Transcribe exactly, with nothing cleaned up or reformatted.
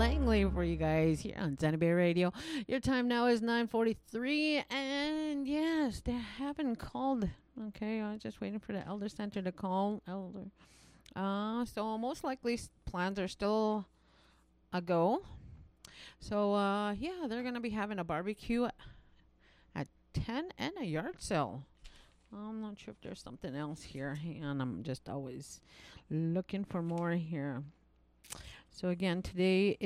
Langley for you guys here on Sunny Bay Radio. Your time now is nine forty-three, and yes, they haven't called. Okay, I was just waiting for the Elder Center to call. Elder. Uh, so most likely s- plans are still a go. So uh, yeah, they're gonna be having a barbecue at ten and a yard sale. I'm not sure if there's something else here. Hang on, I'm just always looking for more here. So again, today